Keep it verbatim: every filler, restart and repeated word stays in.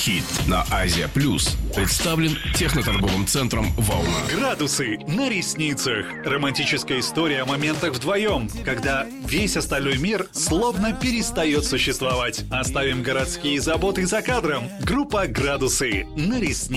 Хит на Азия Плюс представлен техноторговым центром «Волна». Градусы на ресницах. Романтическая история о моментах вдвоем, когда весь остальной мир словно перестает существовать. Оставим городские заботы за кадром. Группа «Градусы» на ресницах.